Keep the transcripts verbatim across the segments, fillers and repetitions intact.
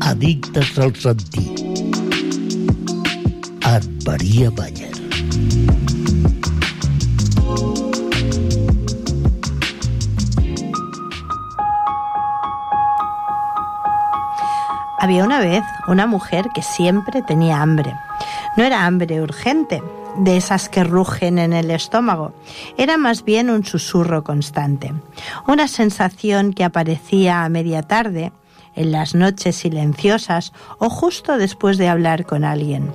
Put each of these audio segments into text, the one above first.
Addictes al sentir. Amb Maria Mayer. Había una vez una mujer que siempre tenía hambre. No era hambre urgente, de esas que rugen en el estómago. Era más bien un susurro constante. Una sensación que aparecía a media tarde, en las noches silenciosas o justo después de hablar con alguien.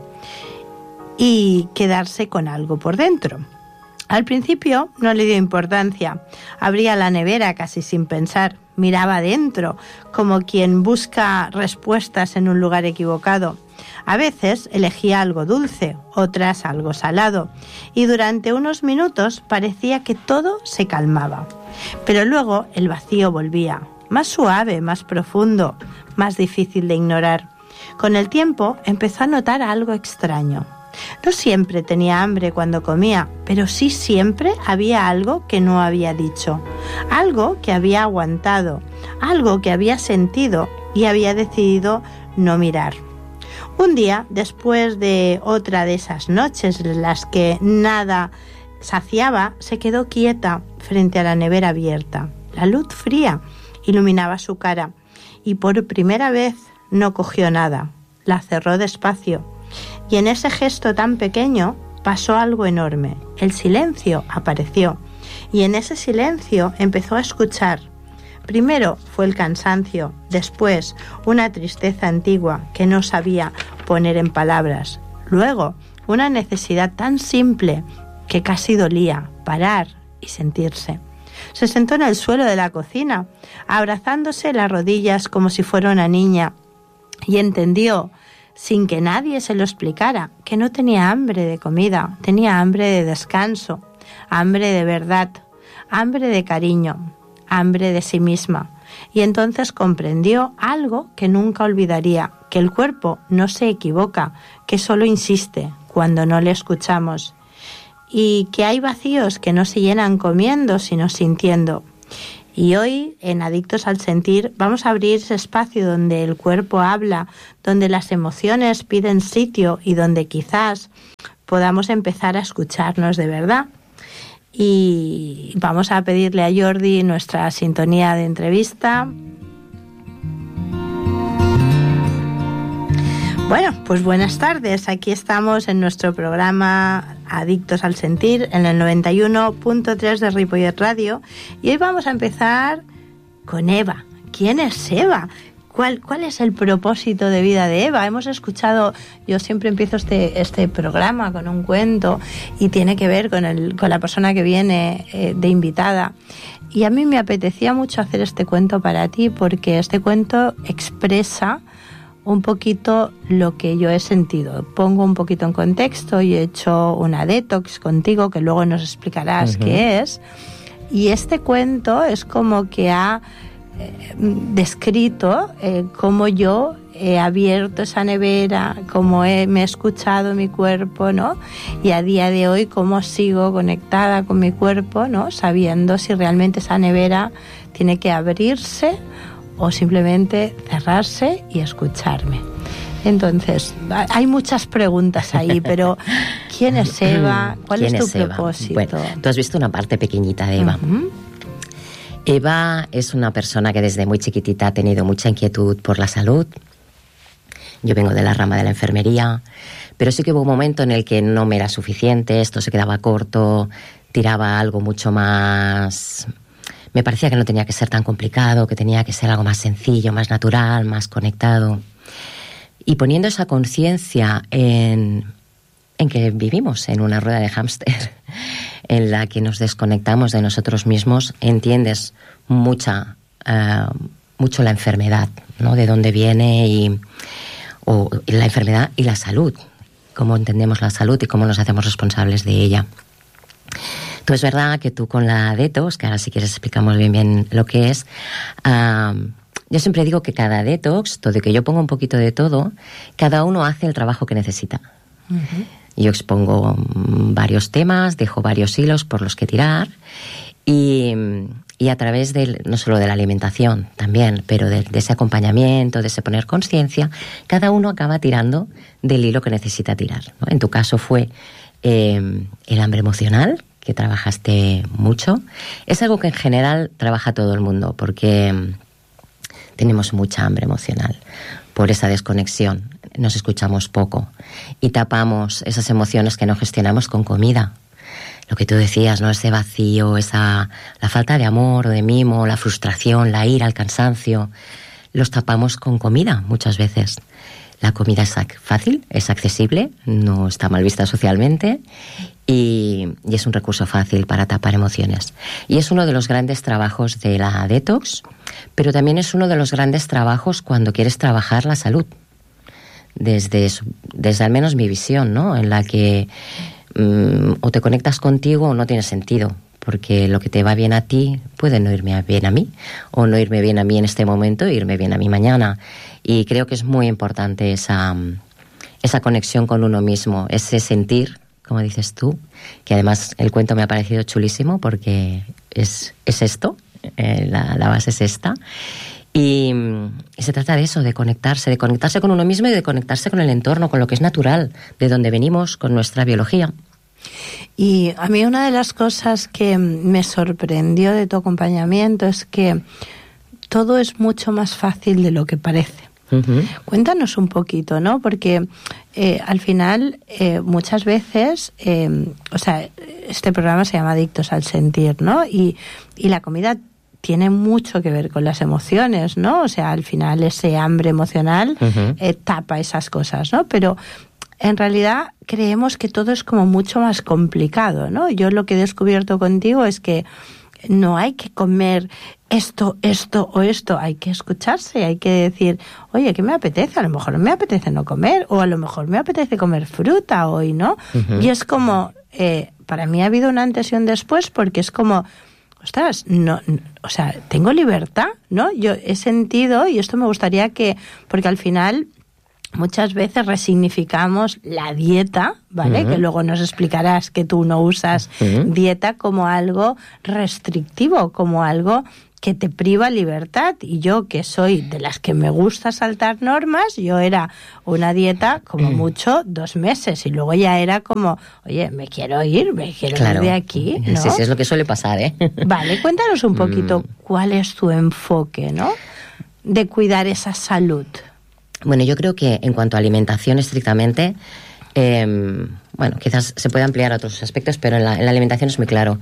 Y quedarse con algo por dentro. Al principio no le dio importancia. Abría la nevera casi sin pensar. Miraba dentro, como quien busca respuestas en un lugar equivocado. A veces elegía algo dulce, otras algo salado, y durante unos minutos parecía que todo se calmaba. Pero luego el vacío volvía, más suave, más profundo, más difícil de ignorar. Con el tiempo empezó a notar algo extraño. No siempre tenía hambre cuando comía, pero sí siempre había algo que no había dicho, algo que había aguantado, algo que había sentido y había decidido no mirar. Un día, después de otra de esas noches en las que nada saciaba, se quedó quieta frente a la nevera abierta. La luz fría iluminaba su cara y por primera vez no cogió nada. La cerró despacio. Y en ese gesto tan pequeño pasó algo enorme. El silencio apareció. Y en ese silencio empezó a escuchar. Primero fue el cansancio, después una tristeza antigua que no sabía poner en palabras. Luego una necesidad tan simple que casi dolía, parar y sentirse. Se sentó en el suelo de la cocina, abrazándose las rodillas como si fuera una niña, y entendió, sin que nadie se lo explicara, que no tenía hambre de comida, tenía hambre de descanso, hambre de verdad, hambre de cariño, hambre de sí misma. Y entonces comprendió algo que nunca olvidaría, que el cuerpo no se equivoca, que solo insiste cuando no le escuchamos, y que hay vacíos que no se llenan comiendo, sino sintiendo. Y hoy, en Adictos al Sentir, vamos a abrir ese espacio donde el cuerpo habla, donde las emociones piden sitio y donde quizás podamos empezar a escucharnos de verdad. Y vamos a pedirle a Jordi nuestra sintonía de entrevista. Bueno, pues buenas tardes. Aquí estamos en nuestro programa Adictos al Sentir en el noventa y uno punto tres de Ripollet Radio y hoy vamos a empezar con Eva. ¿Quién es Eva? ¿Cuál, ¿Cuál es el propósito de vida de Eva? Hemos escuchado, yo siempre empiezo este, este programa con un cuento y tiene que ver con, el, con la persona que viene eh, de invitada. Y a mí me apetecía mucho hacer este cuento para ti porque este cuento expresa un poquito lo que yo he sentido. Pongo un poquito en contexto y he hecho una detox contigo que luego nos explicarás uh-huh. qué es. Y este cuento es como que ha eh, descrito eh, cómo yo he abierto esa nevera, cómo he, me he escuchado mi cuerpo, ¿no? Y a día de hoy cómo sigo conectada con mi cuerpo, ¿no? Sabiendo si realmente esa nevera tiene que abrirse o simplemente cerrarse y escucharme. Entonces, hay muchas preguntas ahí, pero ¿quién es Eva? ¿Cuál es tu es propósito? Bueno, tú has visto una parte pequeñita de Eva. Uh-huh. Eva es una persona que desde muy chiquitita ha tenido mucha inquietud por la salud. Yo vengo de la rama de la enfermería, pero sí que hubo un momento en el que no me era suficiente, esto se quedaba corto, tiraba algo mucho más... Me parecía que no tenía que ser tan complicado, que tenía que ser algo más sencillo, más natural, más conectado. Y poniendo esa conciencia en, en que vivimos en una rueda de hámster, en la que nos desconectamos de nosotros mismos, entiendes mucha, uh, mucho la enfermedad, ¿no? De dónde viene y o la enfermedad y la salud, cómo entendemos la salud y cómo nos hacemos responsables de ella. Tú es verdad que tú con la detox, que ahora si quieres explicamos bien bien lo que es, uh, yo siempre digo que cada detox, todo que yo pongo un poquito de todo, cada uno hace el trabajo que necesita. Uh-huh. Yo expongo varios temas, dejo varios hilos por los que tirar y, y a través del, no solo de la alimentación también, pero de, de ese acompañamiento, de ese poner conciencia, cada uno acaba tirando del hilo que necesita tirar, ¿no? En tu caso fue eh, el hambre emocional, que trabajaste mucho. Es algo que en general trabaja todo el mundo, porque tenemos mucha hambre emocional por esa desconexión. Nos escuchamos poco y tapamos esas emociones que no gestionamos con comida. Lo que tú decías, ¿no? Ese vacío, esa, la falta de amor o de mimo, la frustración, la ira, el cansancio, los tapamos con comida muchas veces. La comida es fácil, es accesible, no está mal vista socialmente y, y es un recurso fácil para tapar emociones. Y es uno de los grandes trabajos de la detox, pero también es uno de los grandes trabajos cuando quieres trabajar la salud. Desde, desde al menos mi visión, ¿no? En la que um, o te conectas contigo o no tiene sentido, porque lo que te va bien a ti puede no irme bien a mí, o no irme bien a mí en este momento e irme bien a mí mañana. Y creo que es muy importante esa, esa conexión con uno mismo, ese sentir, como dices tú, que además el cuento me ha parecido chulísimo porque es, es esto, eh, la, la base es esta. Y, y se trata de eso, de conectarse, de conectarse con uno mismo y de conectarse con el entorno, con lo que es natural, de donde venimos, con nuestra biología. Y a mí una de las cosas que me sorprendió de tu acompañamiento es que todo es mucho más fácil de lo que parece. Uh-huh. Cuéntanos un poquito, ¿no? Porque eh, al final eh, muchas veces, eh, o sea, este programa se llama Adictos al Sentir, ¿no? Y, y la comida tiene mucho que ver con las emociones, ¿no? O sea, al final ese hambre emocional uh-huh. eh, tapa esas cosas, ¿no? Pero en realidad creemos que todo es como mucho más complicado, ¿no? Yo lo que he descubierto contigo es que no hay que comer esto, esto o esto, hay que escucharse, hay que decir, oye, ¿qué me apetece? A lo mejor me apetece no comer, o a lo mejor me apetece comer fruta hoy, ¿no? Uh-huh. Y es como, eh, para mí ha habido un antes y un después, porque es como, ostras, no, no, o sea, tengo libertad, ¿no? Yo he sentido, y esto me gustaría que, porque al final muchas veces resignificamos la dieta, ¿vale? Uh-huh. Que luego nos explicarás que tú no usas uh-huh. dieta como algo restrictivo, como algo que te priva libertad. Y yo, que soy de las que me gusta saltar normas, yo era una dieta como mucho dos meses y luego ya era como, oye, me quiero ir, me quiero claro. ir de aquí, ¿no? Sí, sí, es lo que suele pasar, ¿eh? Vale, cuéntanos un poquito mm. cuál es tu enfoque, ¿no? De cuidar esa salud. Bueno, yo creo que en cuanto a alimentación estrictamente, eh, bueno, quizás se puede ampliar a otros aspectos, pero en la, en la alimentación es muy claro.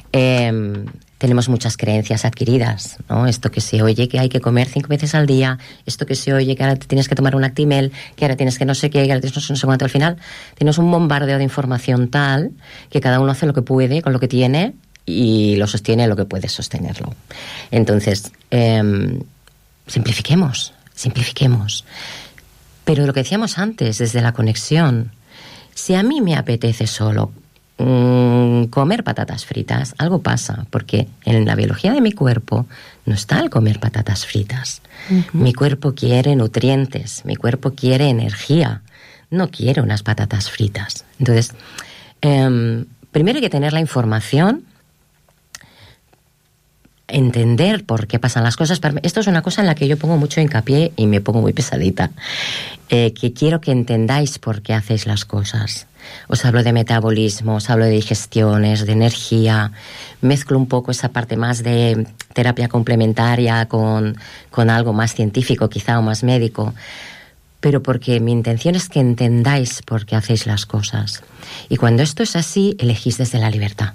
Eh, tenemos muchas creencias adquiridas, ¿no? Esto que se oye que hay que comer cinco veces al día, esto que se oye que ahora tienes que tomar un Actimel, que ahora tienes que no sé qué, que ahora tienes no sé cuánto. Al final tienes un bombardeo de información tal que cada uno hace lo que puede con lo que tiene y lo sostiene lo que puede sostenerlo. Entonces, eh, simplifiquemos. Simplifiquemos. Pero lo que decíamos antes, desde la conexión, si a mí me apetece solo mmm, comer patatas fritas, algo pasa, porque en la biología de mi cuerpo no está el comer patatas fritas. Uh-huh. Mi cuerpo quiere nutrientes, mi cuerpo quiere energía, no quiere unas patatas fritas. Entonces, eh, primero hay que tener la información, entender por qué pasan las cosas. Esto es una cosa en la que yo pongo mucho hincapié y me pongo muy pesadita. Eh, que quiero que entendáis por qué hacéis las cosas. Os hablo de metabolismo, os hablo de digestiones, de energía. Mezclo un poco esa parte más de terapia complementaria con, con algo más científico quizá o más médico. Pero porque mi intención es que entendáis por qué hacéis las cosas. Y cuando esto es así, elegís desde la libertad.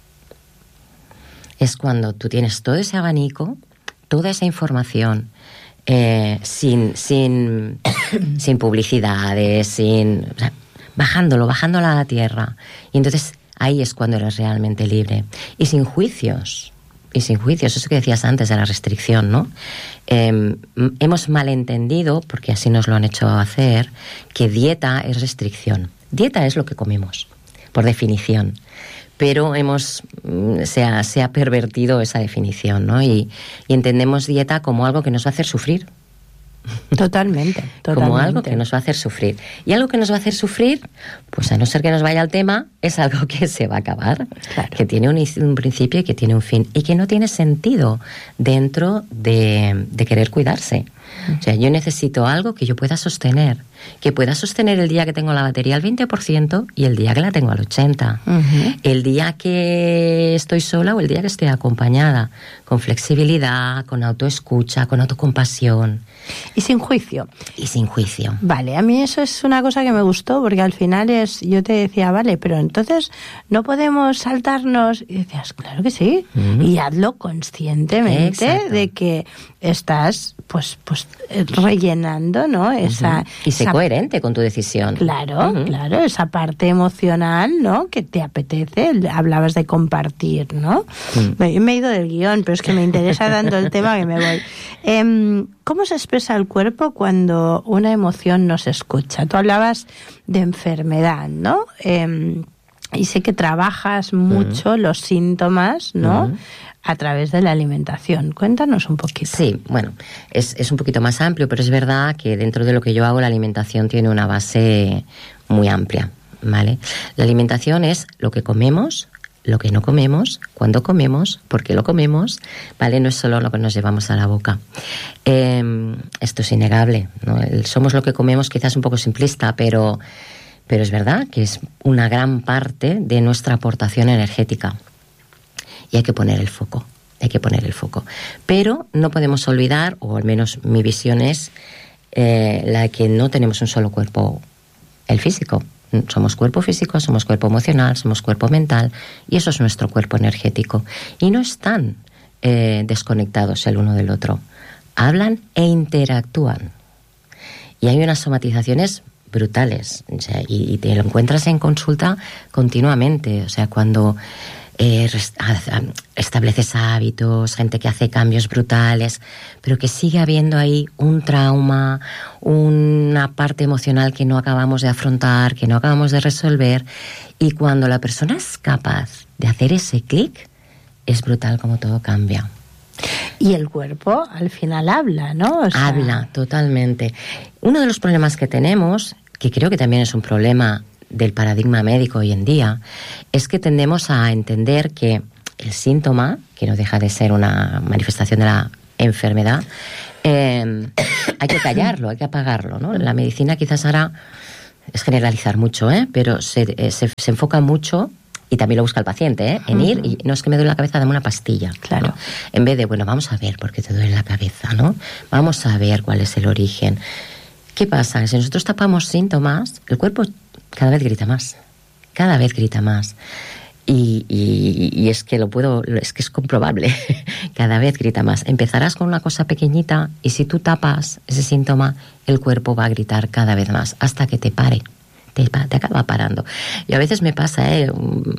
Es cuando tú tienes todo ese abanico, toda esa información, eh, sin, sin, sin publicidades, sin, o sea, bajándolo, bajándolo a la tierra. Y entonces ahí es cuando eres realmente libre. Y sin juicios, y sin juicios, eso que decías antes de la restricción, ¿no? Eh, hemos malentendido, porque así nos lo han hecho hacer, que dieta es restricción. Dieta es lo que comemos, por definición. Pero hemos se ha, se ha pervertido esa definición, ¿no? Y, y entendemos dieta como algo que nos va a hacer sufrir. Totalmente, totalmente. Como algo que nos va a hacer sufrir. Y algo que nos va a hacer sufrir, pues a no ser que nos vaya al tema, es algo que se va a acabar, claro. Que tiene un, un principio y que tiene un fin, y que no tiene sentido dentro de, de querer cuidarse. O sea, yo necesito algo que yo pueda sostener, que pueda sostener el día que tengo la batería al veinte por ciento y el día que la tengo al ochenta por ciento. Uh-huh. El día que estoy sola o el día que estoy acompañada, con flexibilidad, con autoescucha, con autocompasión. Y sin juicio. Y sin juicio. Vale, a mí eso es una cosa que me gustó, porque al final es, yo te decía, vale, pero entonces no podemos saltarnos. Y decías, claro que sí. Uh-huh. Y hazlo conscientemente. Exacto. De que estás, pues, pues rellenando, ¿no? Esa, uh-huh. Y sé esa, coherente con tu decisión. Claro, uh-huh. claro, esa parte emocional, ¿no? Que te apetece. Hablabas de compartir, ¿no? Uh-huh. Me, me he ido del guión, pero es que me interesa tanto el tema que me voy. Eh, ¿Cómo se expresa el cuerpo cuando una emoción no se escucha? Tú hablabas de enfermedad, ¿no? Eh, y sé que trabajas mucho uh-huh. los síntomas, ¿no? Uh-huh. A través de la alimentación. Cuéntanos un poquito. Sí, bueno, es, es un poquito más amplio, pero es verdad que dentro de lo que yo hago, la alimentación tiene una base muy amplia, ¿vale? La alimentación es lo que comemos, lo que no comemos, cuándo comemos, por qué lo comemos, ¿vale? No es solo lo que nos llevamos a la boca. Eh, esto es innegable, ¿no? El somos lo que comemos quizás un poco simplista, pero, pero es verdad que es una gran parte de nuestra aportación energética. Y hay que poner el foco, hay que poner el foco. Pero no podemos olvidar, o al menos mi visión es, eh, la de que no tenemos un solo cuerpo, el físico. Somos cuerpo físico, somos cuerpo emocional, somos cuerpo mental, y eso es nuestro cuerpo energético. Y no están eh, desconectados el uno del otro. Hablan e interactúan. Y hay unas somatizaciones brutales, o sea, y, y te lo encuentras en consulta continuamente. O sea, cuando eh, estableces hábitos, gente que hace cambios brutales, pero que sigue habiendo ahí un trauma, una parte emocional que no acabamos de afrontar, que no acabamos de resolver, y cuando la persona es capaz de hacer ese clic, es brutal como todo cambia. Y el cuerpo al final habla, ¿no? O sea... Habla, totalmente. Uno de los problemas que tenemos, que creo que también es un problema del paradigma médico hoy en día, es que tendemos a entender que el síntoma, que no deja de ser una manifestación de la enfermedad, eh, hay que callarlo, hay que apagarlo, ¿no? La medicina quizás ahora, es generalizar mucho, ¿eh? Pero se, eh, se, se enfoca mucho, y también lo busca el paciente, ¿eh? En ir, y no es que me duele la cabeza, dame una pastilla. Claro. ¿No? En vez de, bueno, vamos a ver por qué te duele la cabeza, ¿no? Vamos a ver cuál es el origen. ¿Qué pasa? Si nosotros tapamos síntomas, el cuerpo cada vez grita más. Cada vez grita más. Y, y, y es que lo puedo, es que es comprobable. Cada vez grita más. Empezarás con una cosa pequeñita, y si tú tapas ese síntoma, el cuerpo va a gritar cada vez más, hasta que te pare. Te, te acaba parando. Y a veces me pasa, ¿eh?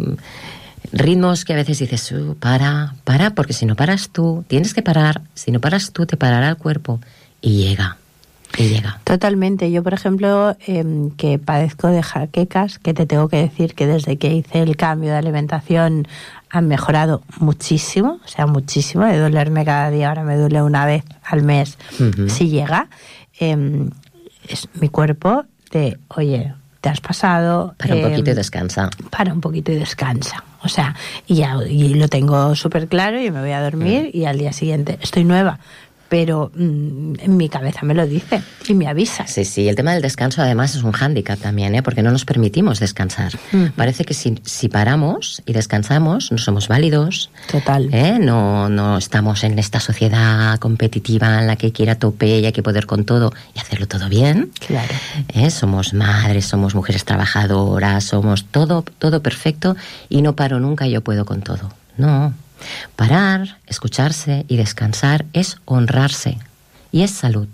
Ritmos que a veces dices, uh, para, para, porque si no paras tú, tienes que parar. Si no paras tú, te parará el cuerpo. Y llega. Y llega. Totalmente. Yo, por ejemplo, eh, que padezco de jaquecas, que te tengo que decir que desde que hice el cambio de alimentación han mejorado muchísimo, o sea, muchísimo, de dolerme cada día, ahora me duele una vez al mes, uh-huh. si llega, eh, es mi cuerpo de, oye, te has pasado. Para un eh, poquito y descansa. Para un poquito y descansa. O sea, y ya y lo tengo súper claro, y me voy a dormir, uh-huh. y al día siguiente estoy nueva. Pero mmm, en mi cabeza me lo dice y me avisa. Sí, sí, el tema del descanso además es un hándicap también, ¿eh? Porque no nos permitimos descansar. Mm. Parece que si, si paramos y descansamos, no somos válidos. Total. ¿eh? No, no estamos en esta sociedad competitiva en la que quiera tope y hay que poder con todo y hacerlo todo bien. Claro. ¿eh? Somos madres, somos mujeres trabajadoras, somos todo, todo perfecto, y no paro nunca y yo puedo con todo. No. Parar, escucharse y descansar es honrarse, y es salud.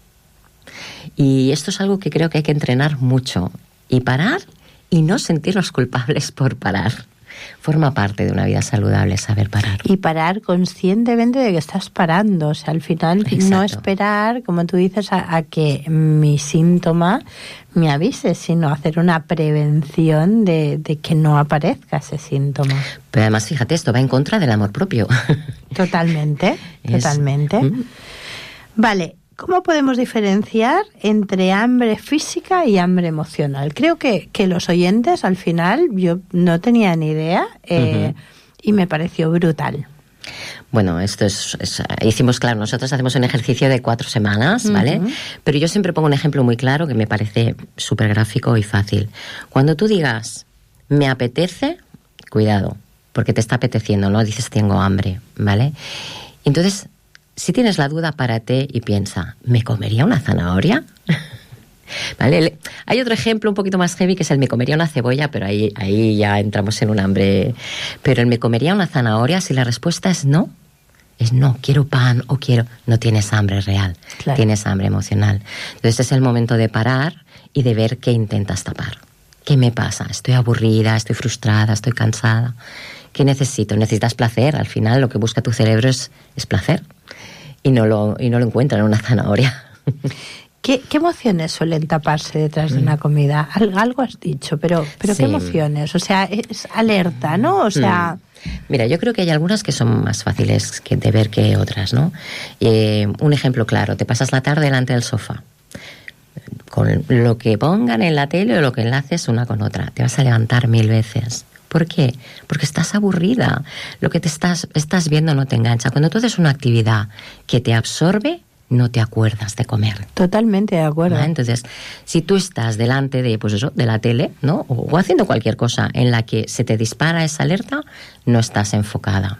Y esto es algo que creo que hay que entrenar mucho. Y parar y no sentirnos culpables por parar. Forma parte de una vida saludable saber parar. Y parar conscientemente de que estás parando. O sea, al final Exacto. no esperar, como tú dices, a, a que mi síntoma me avise, sino hacer una prevención de, de que no aparezca ese síntoma. Pero además, fíjate, esto va en contra del amor propio. Totalmente, es... totalmente. ¿Mm? Vale, ¿cómo podemos diferenciar entre hambre física y hambre emocional? Creo que, que los oyentes, al final, yo no tenía ni idea eh, uh-huh. y me pareció brutal. Bueno, esto es, es... Hicimos, claro, nosotros hacemos un ejercicio de cuatro semanas, ¿vale? Uh-huh. Pero yo siempre pongo un ejemplo muy claro que me parece súper gráfico y fácil. Cuando tú digas, me apetece, cuidado, porque te está apeteciendo, no dices tengo hambre, ¿vale? Entonces, si tienes la duda, párate y piensa, ¿me comería una zanahoria? ¿Vale? Hay otro ejemplo un poquito más heavy que es el me comería una cebolla, pero ahí, ahí ya entramos en un hambre. Pero el me comería una zanahoria, si la respuesta es no, es no, quiero pan o quiero... No tienes hambre real, claro. Tienes hambre emocional. Entonces es el momento de parar y de ver qué intentas tapar. ¿Qué me pasa? Estoy aburrida, estoy frustrada, estoy cansada. ¿Qué necesito? Necesitas placer. Al final lo que busca tu cerebro es, es placer. Y no lo, y no lo encuentra en una zanahoria. ¿Qué, ¿Qué emociones suelen taparse detrás de una comida? Algo has dicho, pero, pero sí. ¿Qué emociones? O sea, es alerta, ¿no? O sea... Mira, yo creo que hay algunas que son más fáciles que de ver que otras, ¿no? Eh, un ejemplo claro, te pasas la tarde delante del sofá. Con lo que pongan en la tele o lo que enlaces una con otra. Te vas a levantar mil veces. ¿Por qué? Porque estás aburrida. Lo que te estás, estás viendo no te engancha. Cuando tú haces una actividad que te absorbe, no te acuerdas de comer. Totalmente de acuerdo. ¿Ah? Entonces, si tú estás delante de, pues eso, de la tele, ¿no? O, o haciendo cualquier cosa en la que se te dispara esa alerta, no estás enfocada.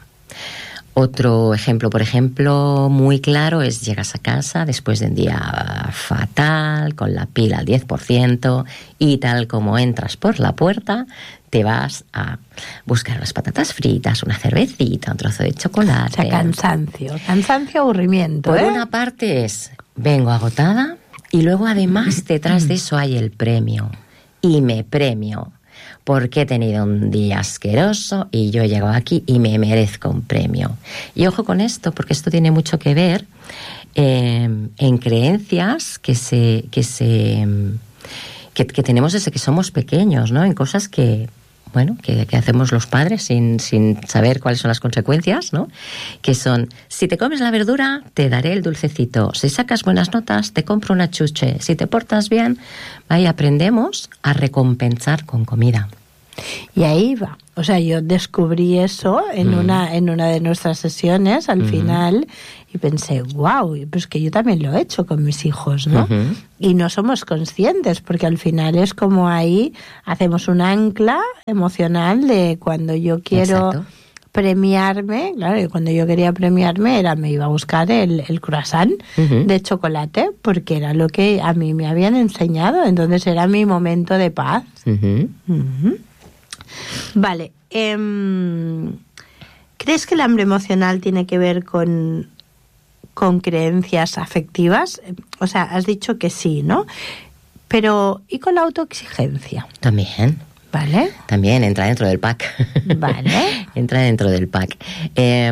Otro ejemplo, por ejemplo, muy claro es llegas a casa después de un día fatal, con la pila al diez por ciento y tal como entras por la puerta, te vas a buscar unas patatas fritas, una cervecita, un trozo de chocolate. O sea, cansancio, cansancio, aburrimiento. Por ¿eh? una parte es, vengo agotada y luego además detrás de eso hay el premio. Y me premio. Porque he tenido un día asqueroso y yo he llegado aquí y me merezco un premio. Y ojo con esto, porque esto tiene mucho que ver eh, en creencias que se que se que, que tenemos desde que somos pequeños, ¿no? En cosas que bueno que, que hacemos los padres sin sin saber cuáles son las consecuencias, ¿no? Que son, si te comes la verdura, te daré el dulcecito. Si sacas buenas notas, te compro una chuche. Si te portas bien, ahí aprendemos a recompensar con comida. Y ahí va. O sea, yo descubrí eso en mm. una en una de nuestras sesiones al mm. final y pensé, wow, pues que yo también lo he hecho con mis hijos, ¿no? Uh-huh. Y no somos conscientes porque al final es como ahí hacemos un ancla emocional de cuando yo quiero Exacto. premiarme, claro, y cuando yo quería premiarme era me iba a buscar el, el croissant uh-huh. de chocolate porque era lo que a mí me habían enseñado, entonces era mi momento de paz. Uh-huh. Uh-huh. Vale, eh, ¿crees que el hambre emocional tiene que ver con, con creencias afectivas? O sea, has dicho que sí, ¿no? Pero, ¿y con la autoexigencia? También. Vale. También entra dentro del pack. Vale. Entra dentro del pack. Eh,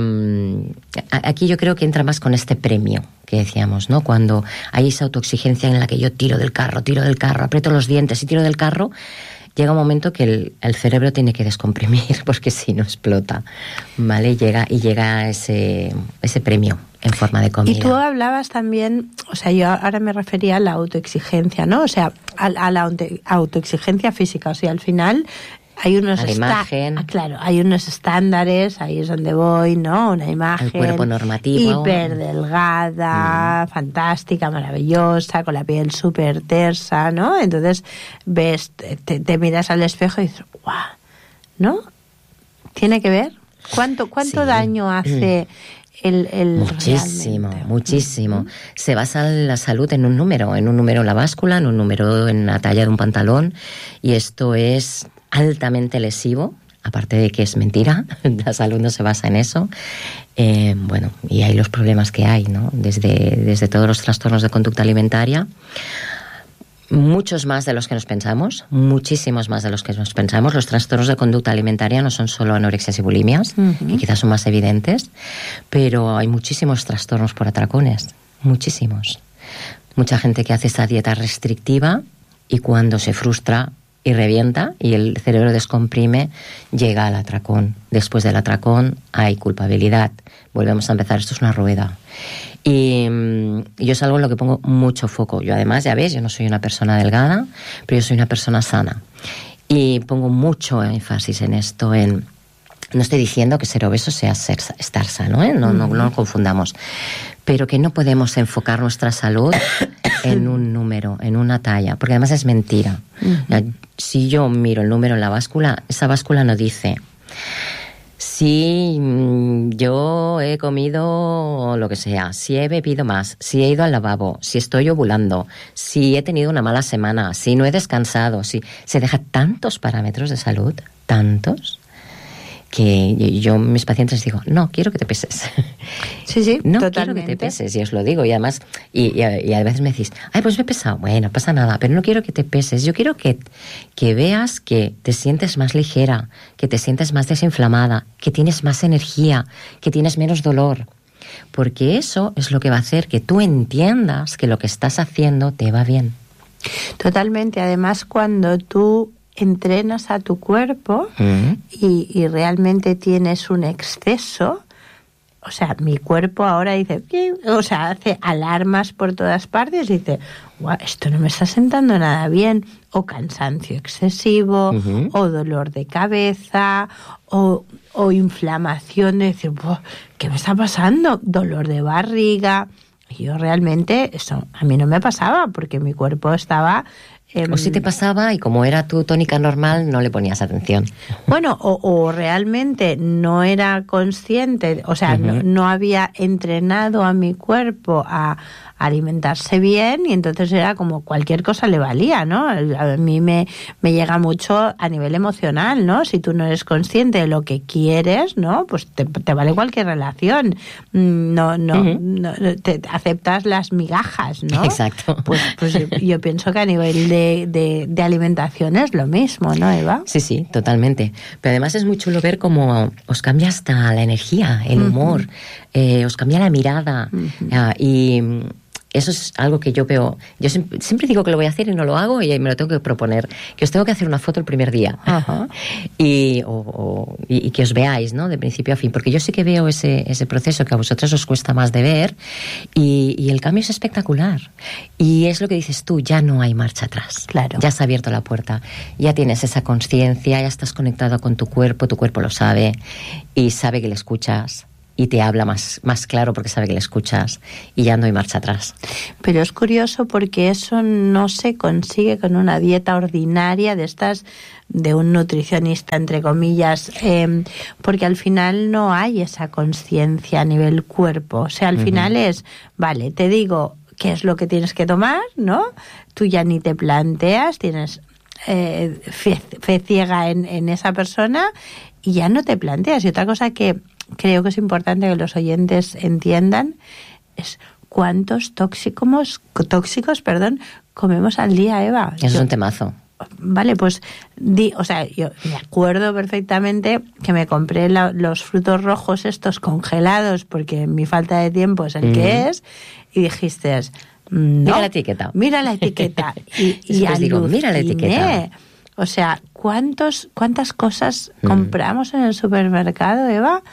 aquí yo creo que entra más con este premio que decíamos, ¿no? Cuando hay esa autoexigencia en la que yo tiro del carro, tiro del carro, aprieto los dientes y tiro del carro, llega un momento que el, el cerebro tiene que descomprimir porque si no explota, ¿vale? Llega, y llega ese, ese premio en forma de comida. Y tú hablabas también, o sea, yo ahora me refería a la autoexigencia, ¿no? O sea, a, a la autoexigencia física, o sea, al final hay unos a la imagen. Esta- claro, hay unos estándares, ahí es donde voy, ¿no? Una imagen el cuerpo normativo, hiper delgada, mm. fantástica, maravillosa, con la piel súper tersa, ¿no? Entonces ves, te, te miras al espejo y dices, ¡guau! ¿No? ¿Tiene que ver? ¿Cuánto, cuánto sí. daño hace el, el muchísimo, realmente? muchísimo. Uh-huh. Se basa la salud en un número, en un número en la báscula, en un número en la talla de un pantalón, y esto es altamente lesivo, aparte de que es mentira, la salud no se basa en eso. Eh, bueno, y hay los problemas que hay, ¿no? Desde, desde todos los trastornos de conducta alimentaria, muchos más de los que nos pensamos, muchísimos más de los que nos pensamos. Los trastornos de conducta alimentaria no son solo anorexias y bulimias, uh-huh. que quizás son más evidentes, pero hay muchísimos trastornos por atracones, muchísimos. Mucha gente que hace esta dieta restrictiva y cuando se frustra y revienta y el cerebro descomprime, llega al atracón. Después del atracón hay culpabilidad. Volvemos a empezar, esto es una rueda. Y, y yo es algo en lo que pongo mucho foco. Yo además, ya ves, yo no soy una persona delgada, pero yo soy una persona sana. Y pongo mucho énfasis en esto, en... No estoy diciendo que ser obeso sea ser, estar sano, ¿eh? No, no, no lo confundamos. Pero que no podemos enfocar nuestra salud en un número, en una talla, porque además es mentira. Uh-huh. Si yo miro el número en la báscula, esa báscula no dice si yo he comido lo que sea, si he bebido más, si he ido al lavabo, si estoy ovulando, si he tenido una mala semana, si no he descansado, si se deja tantos parámetros de salud, tantos, que yo a mis pacientes les digo, no, quiero que te peses. Sí, sí, no totalmente. quiero que te peses, y os lo digo. Y además, y, y, y a veces me decís, ay, pues me he pesado. Bueno, pasa nada, pero no quiero que te peses. Yo quiero que, que veas que te sientes más ligera, que te sientes más desinflamada, que tienes más energía, que tienes menos dolor. Porque eso es lo que va a hacer que tú entiendas que lo que estás haciendo te va bien. Totalmente. Además, cuando tú entrenas a tu cuerpo uh-huh. y, y realmente tienes un exceso, o sea, mi cuerpo ahora dice, o sea, hace alarmas por todas partes y dice, wow, esto no me está sentando nada bien, o cansancio excesivo, uh-huh. o dolor de cabeza, o, o inflamación de decir, ¿qué me está pasando? Dolor de barriga. Y yo realmente, eso a mí no me pasaba, porque mi cuerpo estaba... O si te pasaba y como era tu tónica normal no le ponías atención. Bueno, o, o realmente no era consciente, o sea, uh-huh. no, no había entrenado a mi cuerpo a alimentarse bien y entonces era como cualquier cosa le valía, ¿no? A mí me, me llega mucho a nivel emocional, ¿no? Si tú no eres consciente de lo que quieres, ¿no? Pues te, te vale cualquier relación. No, no, uh-huh. no te aceptas las migajas, ¿no? Exacto. Pues, pues yo, yo pienso que a nivel de, de, de alimentación es lo mismo, ¿no, Eva? Sí, sí, totalmente. Pero además es muy chulo ver cómo os cambia hasta la energía, el humor, uh-huh. eh, os cambia la mirada uh-huh. uh, y... Eso es algo que yo veo, yo siempre, siempre digo que lo voy a hacer y no lo hago y me lo tengo que proponer, que os tengo que hacer una foto el primer día uh-huh. y, o, o, y, y que os veáis, ¿no? De principio a fin, porque yo sí que veo ese, ese proceso que a vosotros os cuesta más de ver y, y el cambio es espectacular y es lo que dices tú, ya no hay marcha atrás, claro. Ya se ha abierto la puerta, ya tienes esa conciencia, ya estás conectado con tu cuerpo, tu cuerpo lo sabe y sabe que le escuchas. Y te habla más, más claro porque sabe que le escuchas y ya no hay marcha atrás. Pero es curioso porque eso no se consigue con una dieta ordinaria de estas, de un nutricionista, entre comillas, eh, porque al final no hay esa conciencia a nivel cuerpo. O sea, al uh-huh. final es, vale, te digo qué es lo que tienes que tomar, ¿no? Tú ya ni te planteas, tienes eh, fe, fe ciega en, en esa persona y ya no te planteas. Y otra cosa que creo que es importante que los oyentes entiendan es cuántos tóxicos, tóxicos, perdón, comemos al día, Eva. Eso yo, es un temazo. Vale, pues, di, o sea, yo me acuerdo perfectamente que me compré la, los frutos rojos estos congelados porque mi falta de tiempo es el mm. que es y dijiste, no, mira la etiqueta. Mira la etiqueta. Y, y aluciné. Digo, mira la etiqueta. O sea, ¿cuántos, ¿cuántas cosas mm. compramos en el supermercado, Eva?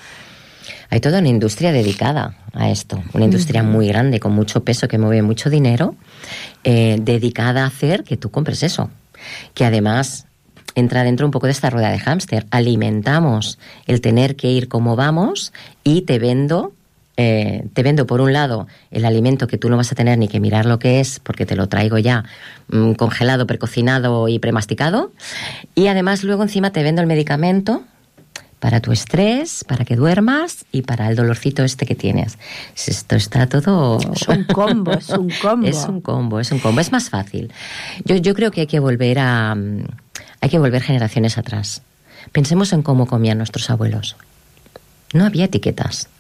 Hay toda una industria dedicada a esto, una industria muy grande, con mucho peso, que mueve mucho dinero, eh, dedicada a hacer que tú compres eso. Que además entra dentro un poco de esta rueda de hámster. Alimentamos el tener que ir como vamos y te vendo, eh, te vendo por un lado el alimento que tú no vas a tener ni que mirar lo que es, porque te lo traigo ya mmm, congelado, precocinado y premasticado. Y además luego encima te vendo el medicamento para tu estrés, para que duermas y para el dolorcito este que tienes. Esto está todo... Es un combo, es un combo. Es un combo, es un combo. Es más fácil. Yo, yo creo que hay que volver a... Hay que volver generaciones atrás. Pensemos en cómo comían nuestros abuelos. No había etiquetas.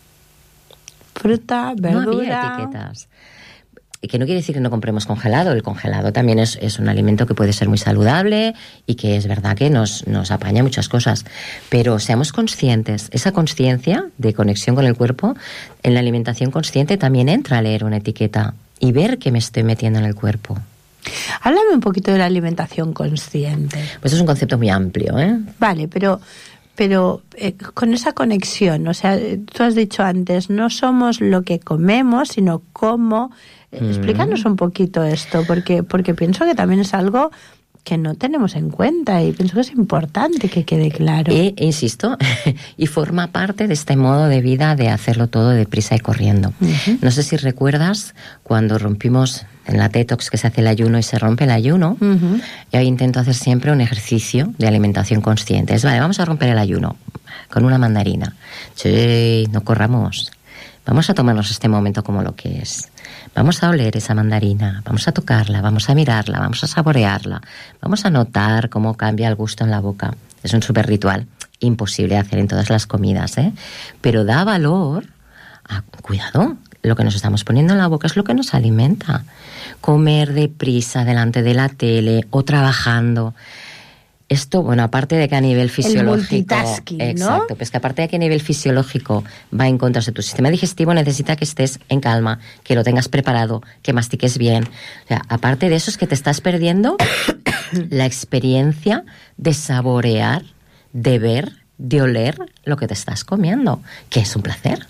Fruta, verdura... No había etiquetas. Que no quiere decir que no compremos congelado. El congelado también es, es un alimento que puede ser muy saludable y que es verdad que nos, nos apaña muchas cosas. Pero seamos conscientes. Esa conciencia de conexión con el cuerpo, en la alimentación consciente también entra a leer una etiqueta y ver qué me estoy metiendo en el cuerpo. Háblame un poquito de la alimentación consciente. Pues es un concepto muy amplio, ¿eh? Vale, pero, pero eh, con esa conexión, o sea, tú has dicho antes, no somos lo que comemos, sino cómo. Eh, mm. Explícanos un poquito esto, porque, porque pienso que también es algo que no tenemos en cuenta y pienso que es importante que quede claro. E, insisto, y forma parte de este modo de vida de hacerlo todo deprisa y corriendo. Uh-huh. No sé si recuerdas cuando rompimos en la detox que se hace el ayuno y se rompe el ayuno, uh-huh. yo intento hacer siempre un ejercicio de alimentación consciente. Es, vale, vamos a romper el ayuno con una mandarina. Sí, no corramos. Vamos a tomarnos este momento como lo que es. Vamos a oler esa mandarina, vamos a tocarla, vamos a mirarla, vamos a saborearla, vamos a notar cómo cambia el gusto en la boca. Es un súper ritual, imposible de hacer en todas las comidas, ¿eh? Pero da valor a, cuidado, lo que nos estamos poniendo en la boca es lo que nos alimenta. Comer deprisa delante de la tele o trabajando. Esto, bueno, aparte de que a nivel fisiológico... El multitasking, exacto, ¿no? Pues que aparte de que a nivel fisiológico va en contra de tu sistema digestivo, necesita que estés en calma, que lo tengas preparado, que mastiques bien. O sea, aparte de eso es que te estás perdiendo la experiencia de saborear, de ver, de oler lo que te estás comiendo, que es un placer.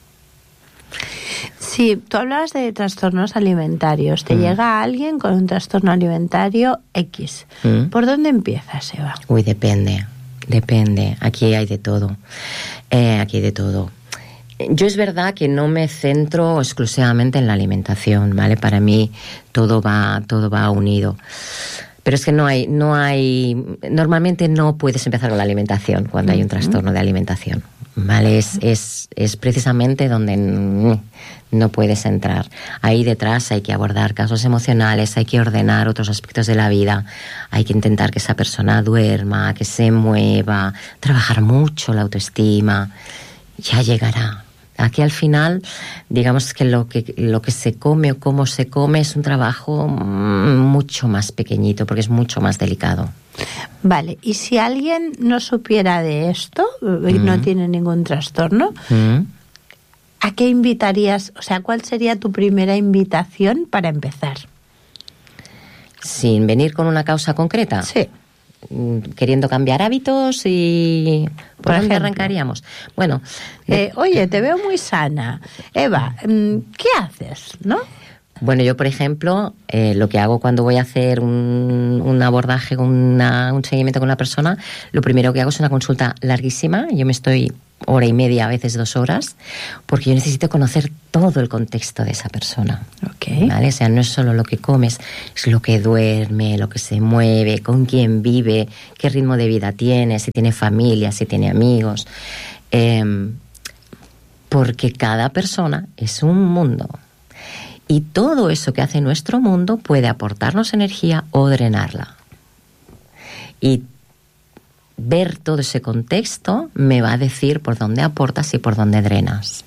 Sí, tú hablabas de trastornos alimentarios. Te mm. llega alguien con un trastorno alimentario X. Mm. ¿Por dónde empiezas, Eva? Uy, depende, depende. Aquí hay de todo. Eh, aquí hay de todo. Yo es verdad que no me centro exclusivamente en la alimentación, ¿vale? Para mí todo va, todo va unido. Pero es que no hay, no hay, normalmente no puedes empezar con la alimentación cuando hay un trastorno de alimentación, ¿vale? Es, es, es precisamente donde no puedes entrar. Ahí detrás hay que abordar casos emocionales, hay que ordenar otros aspectos de la vida, hay que intentar que esa persona duerma, que se mueva, trabajar mucho la autoestima, ya llegará. Aquí al final, digamos que lo que lo que se come o cómo se come es un trabajo mucho más pequeñito, porque es mucho más delicado. Vale, y si alguien no supiera de esto y mm. no tiene ningún trastorno, mm. ¿a qué invitarías? O sea, ¿cuál sería tu primera invitación para empezar? ¿Sin venir con una causa concreta? Sí. Queriendo cambiar hábitos y... ¿Por dónde arrancaríamos? Bueno... Eh, eh, oye, te veo muy sana. Eva, ¿qué haces, no? Bueno, yo, por ejemplo, eh, lo que hago cuando voy a hacer un, un abordaje, una, un seguimiento con una persona, lo primero que hago es una consulta larguísima. Yo me estoy hora y media, a veces dos horas, porque yo necesito conocer todo el contexto de esa persona. Okay. ¿Vale? O sea, no es solo lo que comes, es lo que duerme, lo que se mueve, con quién vive, qué ritmo de vida tiene, si tiene familia, si tiene amigos. Eh, porque cada persona es un mundo. Y todo eso que hace nuestro mundo puede aportarnos energía o drenarla. Y ver todo ese contexto me va a decir por dónde aportas y por dónde drenas.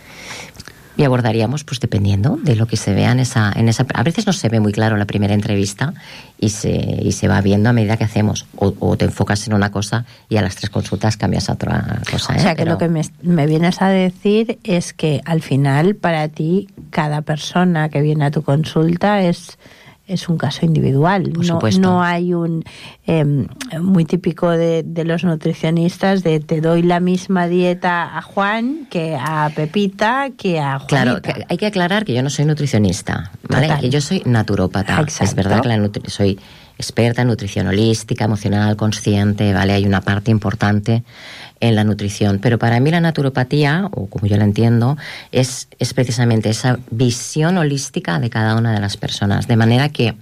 Y abordaríamos, pues dependiendo de lo que se vea en esa, en esa... A veces no se ve muy claro la primera entrevista y se, y se va viendo a medida que hacemos. O, o te enfocas en una cosa y a las tres consultas cambias a otra cosa. ¿eh? O sea, que Pero... lo que me, me vienes a decir es que al final, para ti, cada persona que viene a tu consulta es... es un caso individual. Por no, supuesto. No hay un eh, muy típico de, de los nutricionistas de te doy la misma dieta a Juan que a Pepita que a Juanita. Claro, que hay que aclarar que yo no soy nutricionista, ¿vale? Total. Que yo soy naturópata. Exacto. Es verdad que la nutri- soy experta en nutrición holística, emocional, consciente, ¿vale? Hay una parte importante en la nutrición, pero para mí la naturopatía, o como yo la entiendo, es, es precisamente esa visión holística de cada una de las personas, de manera que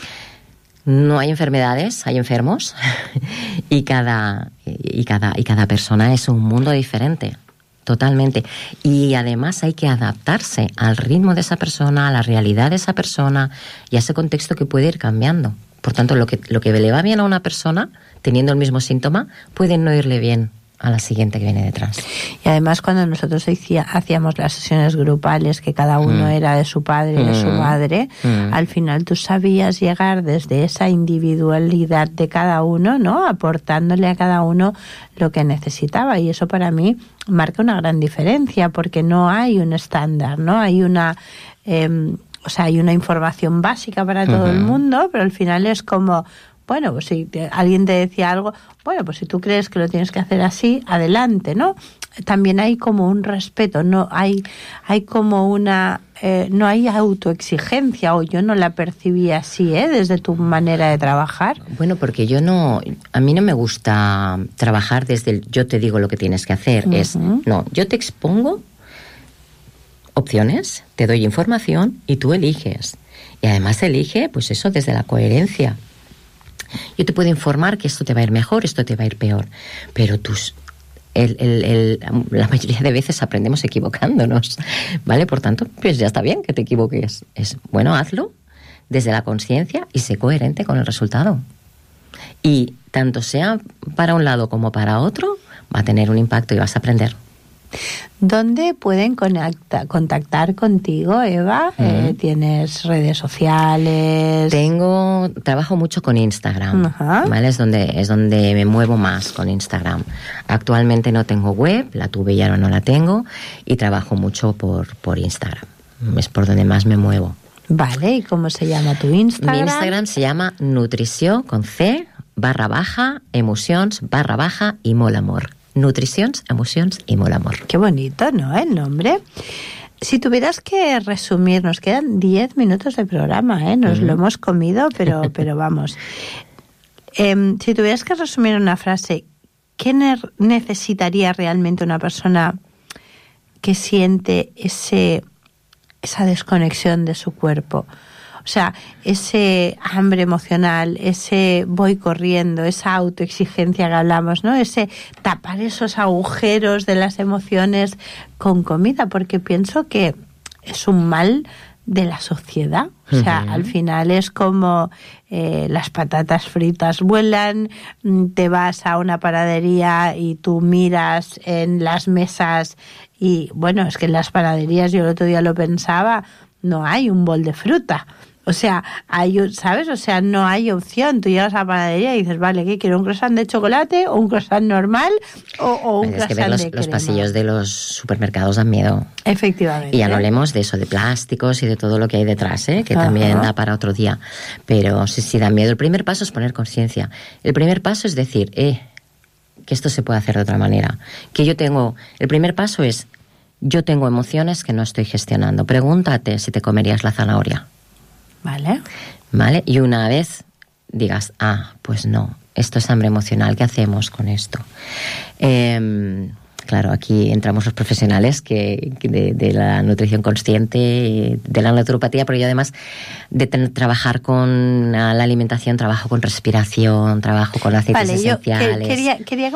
no hay enfermedades, hay enfermos y cada, y cada, y cada persona es un mundo diferente. Totalmente. Y además hay que adaptarse al ritmo de esa persona, a la realidad de esa persona y a ese contexto que puede ir cambiando. Por tanto, lo que, lo que le va bien a una persona, teniendo el mismo síntoma, puede no irle bien a la siguiente que viene detrás. Y además, cuando nosotros hacíamos las sesiones grupales, que cada uno mm. era de su padre y mm. de su madre, mm. al final tú sabías llegar desde esa individualidad de cada uno, ¿no? Aportándole a cada uno lo que necesitaba. Y eso para mí marca una gran diferencia, porque no hay un estándar, ¿no? Hay una... Eh, o sea, hay una información básica para todo uh-huh. el mundo, pero al final es como, bueno, pues si te, alguien te decía algo, bueno, pues si tú crees que lo tienes que hacer así, adelante, ¿no? También hay como un respeto, no hay, hay como una, eh, no hay autoexigencia, o yo no la percibí así, ¿eh? Desde tu manera de trabajar. Bueno, porque yo no, a mí no me gusta trabajar desde el yo te digo lo que tienes que hacer, uh-huh. es, no, yo te expongo opciones, te doy información y tú eliges. Y además elige, pues eso, desde la coherencia. Yo te puedo informar que esto te va a ir mejor, esto te va a ir peor, pero tus... El, el, el, la mayoría de veces aprendemos equivocándonos, ¿vale? Por tanto, pues ya está bien que te equivoques. Es bueno, hazlo desde la conciencia y sé coherente con el resultado. Y tanto sea para un lado como para otro, va a tener un impacto y vas a aprender. ¿Dónde pueden conecta, contactar contigo, Eva? Uh-huh. Eh, ¿Tienes redes sociales? Tengo, trabajo mucho con Instagram, uh-huh. ¿vale? Es donde, es donde me muevo más con Instagram. Actualmente no tengo web, la tuve y ahora no la tengo, y trabajo mucho por, por Instagram. Es por donde más me muevo. Vale, ¿y cómo se llama tu Instagram? Mi Instagram se llama Nutrició, con C, barra baja, emocions, barra baja y molt amor. Nutricions, emocions y molt amor. Qué bonito, ¿no? El nombre. Si tuvieras que resumir, nos quedan diez minutos de programa, ¿eh? Nos mm. lo hemos comido, pero, pero vamos. Eh, si tuvieras que resumir una frase, ¿qué ne- necesitaría realmente una persona que siente ese, esa desconexión de su cuerpo? O sea, ese hambre emocional, ese voy corriendo, esa autoexigencia que hablamos, ¿no? Ese tapar esos agujeros de las emociones con comida, porque pienso que es un mal de la sociedad. O sea, uh-huh. al final es como eh, las patatas fritas vuelan, te vas a una panadería y tú miras en las mesas y, bueno, es que en las panaderías, yo el otro día lo pensaba, no hay un bol de fruta. O sea, hay, ¿sabes? O sea, no hay opción. Tú llegas a la panadería y dices, vale, ¿qué quiero? ¿Un croissant de chocolate o un croissant normal o, o un bueno, croissant es que ver los, de crema? Los pasillos de los supermercados dan miedo. Efectivamente. Y ya no hablemos de eso, de plásticos y de todo lo que hay detrás, ¿eh? Que Ajá. también da para otro día. Pero sí, sí, da miedo. El primer paso es poner conciencia. El primer paso es decir, eh, que esto se puede hacer de otra manera. Que yo tengo... El primer paso es, yo tengo emociones que no estoy gestionando. Pregúntate si te comerías la zanahoria. Vale. Vale, y una vez digas, ah, pues no, esto es hambre emocional, ¿qué hacemos con esto? Eh, claro, aquí entramos los profesionales que, que de, de la nutrición consciente, de la naturopatía, pero yo además de ten, trabajar con la alimentación, trabajo con respiración, trabajo con aceites vale, esenciales. Yo que, quería, quería